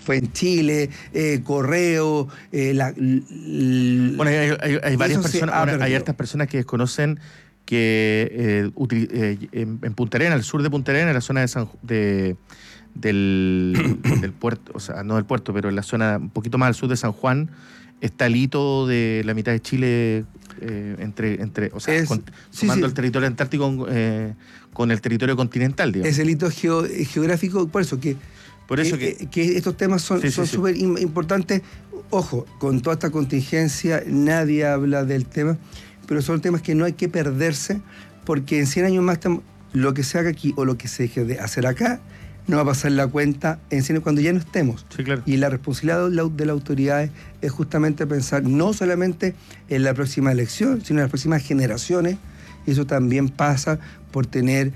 fue en Chile, Correo, bueno, hay varias personas, hay hartas personas que desconocen que en Punta Arenas, al sur de Punta Arenas, en la zona del puerto, o sea, no del puerto, pero en la zona un poquito más al sur de San Juan, está el hito de la mitad de Chile, sumando el territorio antártico con el territorio continental, digamos. Es el hito geográfico, por eso que estos temas son súper importantes. Ojo, con toda esta contingencia nadie habla del tema, pero son temas que no hay que perderse, porque en 100 años más lo que se haga aquí o lo que se deje de hacer acá no va a pasar la cuenta en 100 años cuando ya no estemos. Sí, claro. Y la responsabilidad de las autoridades es justamente pensar no solamente en la próxima elección, sino en las próximas generaciones. Y eso también pasa por tener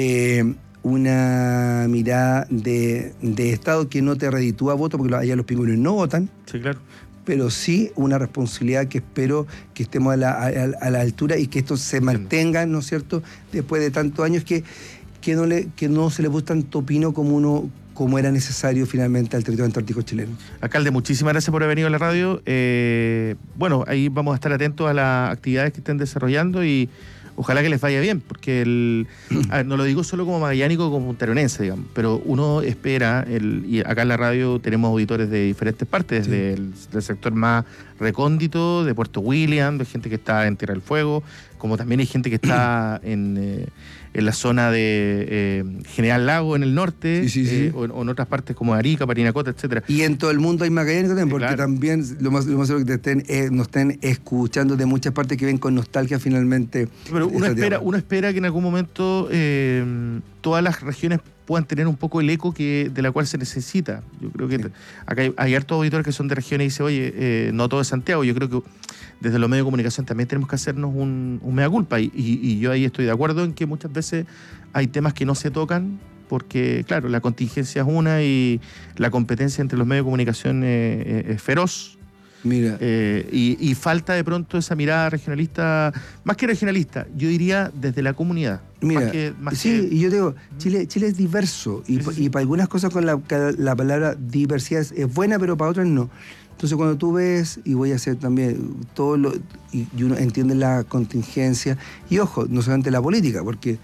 una mirada de Estado que no te reditúa voto, porque allá los pingüinos no votan. Sí, claro. Pero sí una responsabilidad que espero que estemos a la altura y que esto se mantenga, ¿no es cierto?, después de tantos años que no se le puso tanto pino como era necesario finalmente al territorio antártico chileno. Alcalde, muchísimas gracias por haber venido a la radio. Bueno, ahí vamos a estar atentos a las actividades que estén desarrollando y ojalá que les vaya bien, porque no lo digo solo como magallánico, como puntaarenense, digamos, pero uno espera, y acá en la radio tenemos auditores de diferentes partes, desde el sector más recóndito, de Puerto William, de gente que está en Tierra del Fuego, como también hay gente que está en la zona de General Lago, en el norte, o en otras partes como Arica, Parinacota, etcétera. Y en todo el mundo hay magallánicos también, porque claro, también lo más seguro que nos estén escuchando de muchas partes que ven con nostalgia finalmente. Pero uno espera que en algún momento todas las regiones puedan tener un poco el eco de la cual se necesita. Yo creo que acá hay hartos auditores que son de regiones y dicen, oye, no todo es Santiago. Yo creo que desde los medios de comunicación también tenemos que hacernos un mea culpa, y yo ahí estoy de acuerdo en que muchas veces hay temas que no se tocan porque, claro, la contingencia es una y la competencia entre los medios de comunicación es feroz. Mira. Y falta de pronto esa mirada regionalista, más que regionalista, yo diría desde la comunidad. Mira, y yo digo, Chile es diverso, y para algunas cosas con la palabra diversidad es buena, pero para otras no. Entonces cuando tú ves, y voy a hacer también y uno entiende la contingencia, y ojo, no solamente la política, porque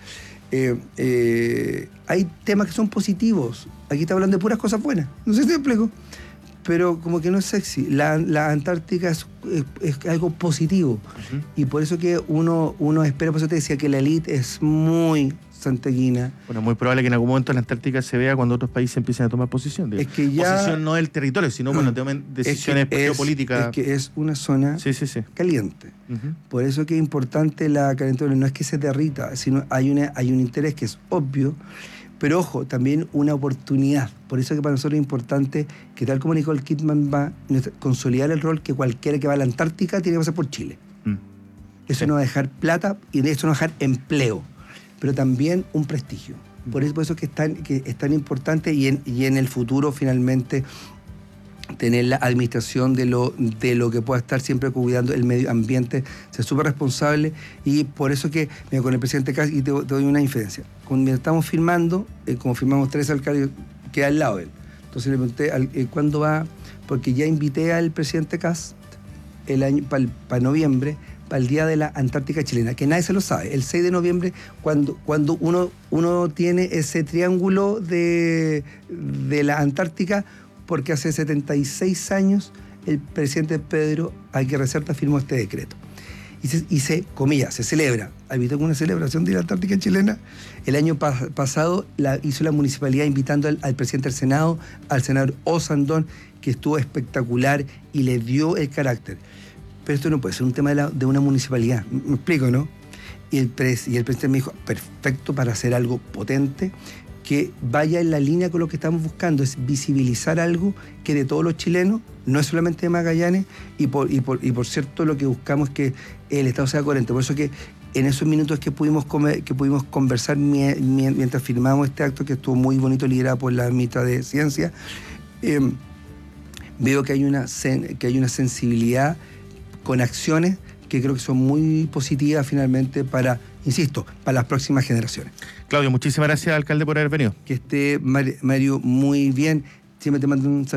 hay temas que son positivos. Aquí está hablando de puras cosas buenas, no sé si te explico, pero como que no es sexy. La Antártica es algo positivo, y por eso que uno espera, por eso te decía que la élite es muy santiaguina. Bueno, muy probable que en algún momento la Antártica se vea cuando otros países empiecen a tomar posición. Es que ya... Posición no del territorio, sino cuando tomen decisiones geopolíticas. Es que es una zona caliente. Por eso que es importante la calentura. No es que se derrita, sino hay un interés que es obvio, pero ojo, también una oportunidad. Por eso que para nosotros es importante que, tal como Nicole Kidman va a consolidar el rol, que cualquiera que va a la Antártica tiene que pasar por Chile. Eso no va a dejar plata y de eso no va a dejar empleo, pero también un prestigio. Por eso que es tan importante, y en el futuro finalmente tener la administración de lo que pueda estar siempre cuidando el medio ambiente, ser súper responsable. Y por eso que, mira, con el presidente Kast, y te doy una inferencia, cuando estamos firmando, como firmamos 3 alcaldes, queda al lado de él. Entonces le pregunté, ¿cuándo va? Porque ya invité al presidente Kast el año para noviembre, para el Día de la Antártica Chilena, que nadie se lo sabe, el 6 de noviembre, cuando uno tiene ese triángulo de la Antártica, porque hace 76 años el presidente Pedro Aguirre Cerda firmó este decreto. Y se celebra. ¿Habitó una celebración de la Antártica Chilena? El año pasado hizo la municipalidad invitando al presidente del Senado, al senador Osandón, que estuvo espectacular y le dio el carácter. Pero esto no puede ser un tema de una municipalidad. ¿Me explico, no? Y el presidente me dijo, perfecto para hacer algo potente, que vaya en la línea con lo que estamos buscando, es visibilizar algo que de todos los chilenos, no es solamente de Magallanes, y por cierto lo que buscamos es que el Estado sea coherente. Por eso que en esos minutos que pudimos conversar mientras firmamos este acto, que estuvo muy bonito, liderado por la ministra de Ciencia, veo que hay una sensibilidad con acciones que creo que son muy positivas finalmente para las próximas generaciones. Claudio, muchísimas gracias, alcalde, por haber venido. Que esté Mario muy bien. Siempre te mando un saludo.